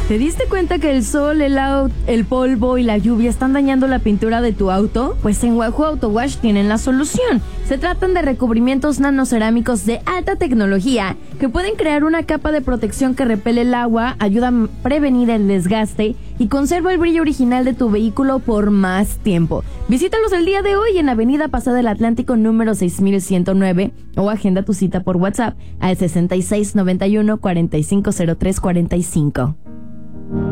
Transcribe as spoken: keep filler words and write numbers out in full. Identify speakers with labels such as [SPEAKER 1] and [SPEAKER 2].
[SPEAKER 1] ¿Te diste cuenta que el sol, el, au- el polvo y la lluvia están dañando la pintura de tu auto? Pues en Wahoo Auto Wash tienen la solución. Se tratan de recubrimientos nanocerámicos de alta tecnología que pueden crear una capa de protección que repele el agua, ayuda a prevenir el desgaste y conserva el brillo original de tu vehículo por más tiempo. Visítalos el día de hoy en Avenida Paseo del Atlántico número seis mil ciento nueve o agenda tu cita por WhatsApp al sesenta y seis noventa y uno cuarenta y cinco cero tres cuarenta y cinco.